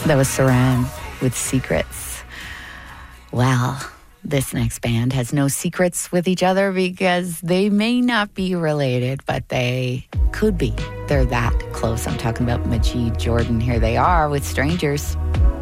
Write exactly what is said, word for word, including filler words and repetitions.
That was Saran with Secrets. Well, this next band has no secrets with each other because they may not be related, but they could be. They're that close. I'm talking about Majid Jordan. Here they are with Strangers.